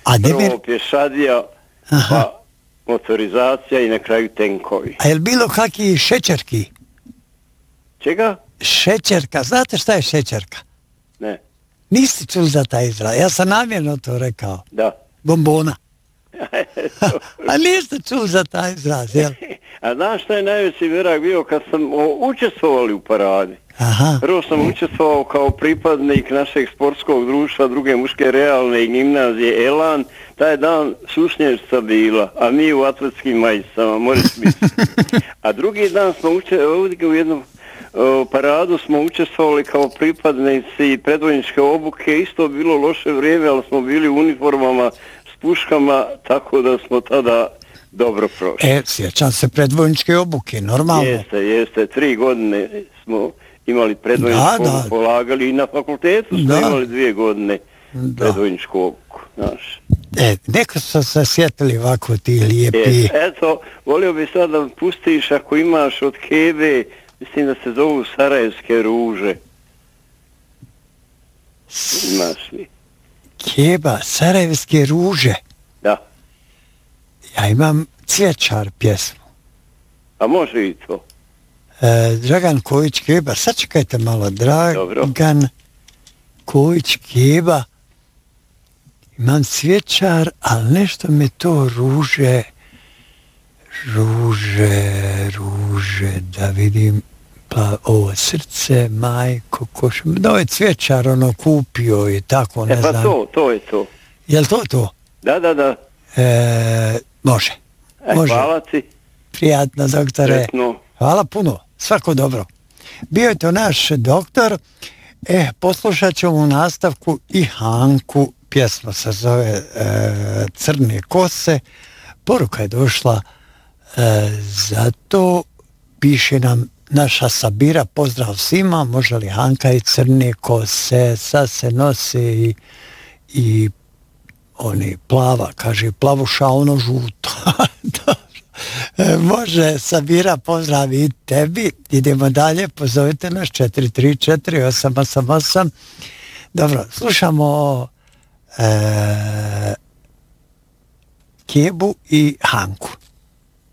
Prvo pješadija, pa motorizacija i na kraju tenkovi. A je li bilo kakvi šećerki? Čega? Šećerka, znate šta je šećerka? Ne. Niste čuli za taj izraz, ja sam namjerno to rekao. Da. Bombona. A niste čuli za taj izraz, jel? A znaš šta je najveći vrag bio kad sam učestvovali u paradi? Aha. Prvo sam učestvovao kao pripadnik našeg sportskog društva, druge muške realne gimnazije Elan. Taj dan sušnješca bila, a mi u atletskim majicama, možeš misliti. A drugi dan smo ovdje u jednom paradu smo učestvovali kao pripadnici predvojničke obuke. Isto bilo loše vrijeme, ali smo bili u uniformama s puškama, tako da smo tada dobro prošli. Sjećam se predvojničke obuke, normalno. Jeste, 3 godine smo imali predvojničku obuku, polagali i na fakultetu smo imali 2 godine predvojničku obuku, znaš. Neko su se sjetili ovako ti lijepi. Eto, volio bi sad da pustiš ako imaš od Kebe, mislim da se zovu Sarajevske ruže. Imaš li? Keba, Sarajevske ruže? Da. Ja imam Cvjećar pjesmu. A može i to? Dragan Kojić Keba, sad čekajte malo, Dragan Kojić Keba, imam Cvjećar, ali nešto me to ruže, da vidim, ovo srce, majko, da ovaj Cvjećar ono kupio i tako, ne znam. Pa to je to. Je li to? Da. Može. Hvala ti. Prijatno, doktore. Sretno. Hvala puno, svako dobro. Bio je to naš doktor. Poslušat ćemo u nastavku i Hanku, pjesma se zove Crne kose. Poruka je došla, zato piše nam naša Sabira, pozdrav svima, može li Hanka i Crne kose, sad se nose i oni plava, kaže plavuša ono žuto. Može, Sabira, pozdrav i tebi. Idemo dalje, pozovite nas 434-888. Dobro, slušamo Kebu i Hanku.